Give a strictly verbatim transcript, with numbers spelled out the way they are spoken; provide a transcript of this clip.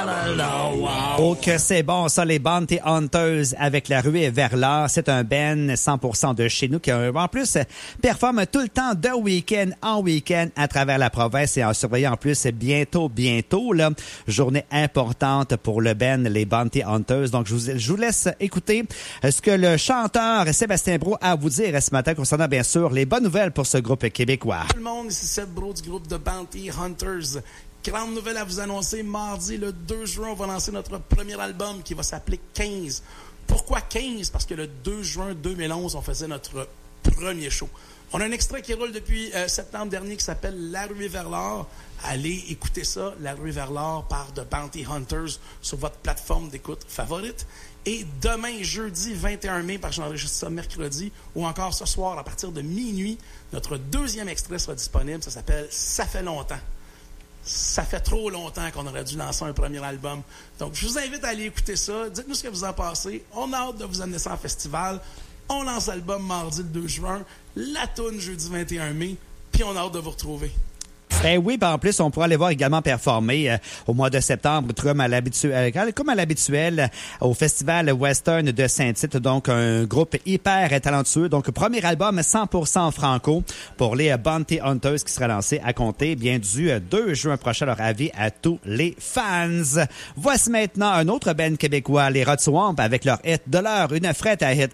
Oh que c'est bon ça, les Bounty Hunters avec la ruée vers l'or. C'est un band cent pour cent de chez nous qui en plus performe tout le temps de week-end en week-end à travers la province et en surveillant en plus bientôt, bientôt, là, journée importante pour le band, les Bounty Hunters. Donc je vous, je vous laisse écouter ce que le chanteur Sébastien Brault a à vous dire ce matin concernant bien sûr les bonnes nouvelles pour ce groupe québécois. Tout le monde, ici Seb Brault du groupe de Bounty Hunters. Grande nouvelle à vous annoncer, mardi le deux juin, on va lancer notre premier album qui va s'appeler quinze. Pourquoi quinze? Parce que le deux juin deux mille onze, on faisait notre premier show. On a un extrait qui roule depuis euh, septembre dernier qui s'appelle La ruée vers l'or. Allez écouter ça, La ruée vers l'or par The Bounty Hunters sur votre plateforme d'écoute favorite. Et demain, jeudi vingt et un mai, parce que j'enregistre ça mercredi, ou encore ce soir à partir de minuit, notre deuxième extrait sera disponible. Ça s'appelle « Ça fait longtemps ». Ça fait trop longtemps qu'on aurait dû lancer un premier album. Donc, je vous invite à aller écouter ça. Dites-nous ce que vous en pensez. On a hâte de vous amener ça en festival. On lance l'album mardi le deux juin, la toune jeudi vingt et un mai, puis on a hâte de vous retrouver. Ben oui, ben en plus, on pourra aller voir également performer euh, au mois de septembre, comme à l'habituel, comme à l'habituel, au Festival Western de Saint-Tite. Donc, un groupe hyper talentueux. Donc, premier album cent pour cent franco pour les Bounty Hunters qui sera lancé à compter, bien, du deux juin prochain. Leur avis à tous les fans. Voici maintenant un autre band québécois, les Rod Swamp, avec leur hit de l'heure, une frette à hit